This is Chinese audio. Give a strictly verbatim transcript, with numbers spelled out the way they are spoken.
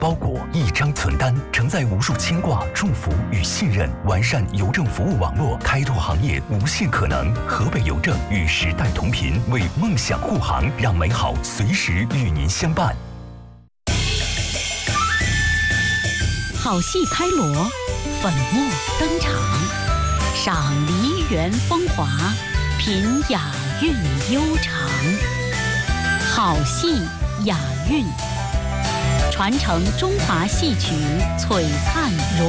包裹，一张存单，承载无数牵挂、祝福与信任，完善邮政服务网络，开拓行业无限可能。河北邮政与时代同频，为梦想护航，让美好随时与您相伴。 好戏开锣，粉墨登场，赏梨园风华，品雅韵悠长。好戏雅韵，传承中华戏曲璀璨荣